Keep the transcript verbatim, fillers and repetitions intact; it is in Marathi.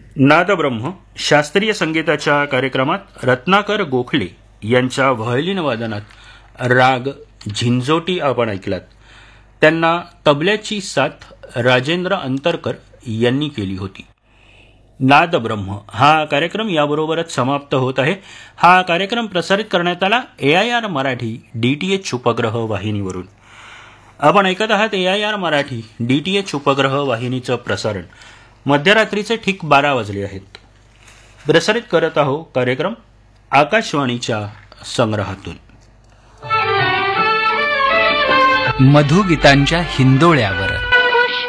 नादब्रह्म शास्त्रीय संगीताच्या कार्यक्रमात रत्नाकर गोखले यांच्या व्हायोलिन वादनात राग झिंझोटी आपण ऐकलात. त्यांना तबल्याची साथ राजेंद्र अंतरकर यांनी केली होती. नादब्रह्म हा कार्यक्रम याबरोबरच समाप्त होत आहे. हा कार्यक्रम प्रसारित करण्यात आला ए I R Marathi D T H उपग्रह वाहिनीवरून. आपण ऐकत आहात ए I R Marathi D T H उपग्रह वाहिनीचं प्रसारण. मध्यरात्रीचे ठीक बारा वाजले आहेत. प्रसारित करत आहो कार्यक्रम आकाशवाणीच्या संग्रहातून. मधुगीतांच्या हिंदोळ्यावर